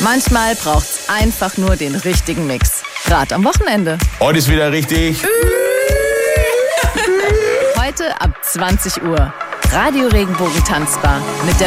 Manchmal braucht's einfach nur den richtigen Mix. Gerade am Wochenende. Heute ist wieder richtig. Heute ab 20 Uhr. Radio Regenbogen Tanzbar mit der